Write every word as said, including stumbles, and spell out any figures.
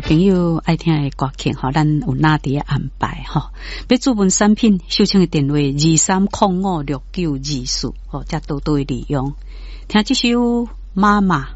朋友爱听的歌曲吼，咱有哪啲安排吼？要注文产品，收请的电话二三零五六九二四，吼，才多多利用。听这首妈妈。